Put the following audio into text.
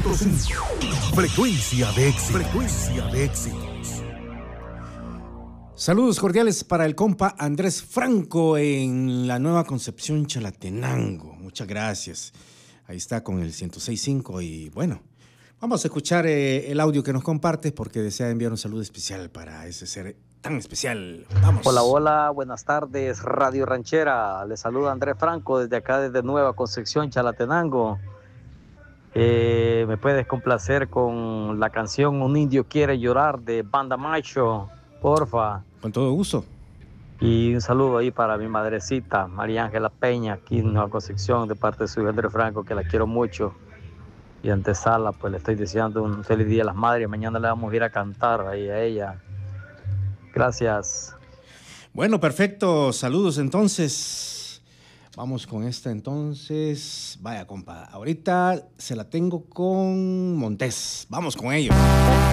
100.5. Frecuencia de éxito. Frecuencia de éxitos. Saludos cordiales para el compa Andrés Franco en la Nueva Concepción, Chalatenango. Muchas gracias. Ahí está con el 106.5 y bueno, vamos a escuchar el audio que nos compartes porque desea enviar un saludo especial para ese ser tan especial. Vamos. Hola, hola, buenas tardes, Radio Ranchera. Les saluda Andrés Franco desde acá, desde Nueva Concepción, Chalatenango. ¿Me puedes complacer con la canción Un Indio Quiere Llorar de Banda Macho? Porfa. Con todo gusto. Y un saludo ahí para mi madrecita, María Ángela Peña, aquí en Nueva Concepción, de parte de su hijo Andrés Franco, que la quiero mucho. Y antesala, pues le estoy deseando un feliz Día a las Madres. Mañana le vamos a ir a cantar ahí a ella. Gracias. Bueno, perfecto. Saludos entonces. Vamos con esta entonces. Vaya, compa. Ahorita se la tengo con Montés. Vamos con ello.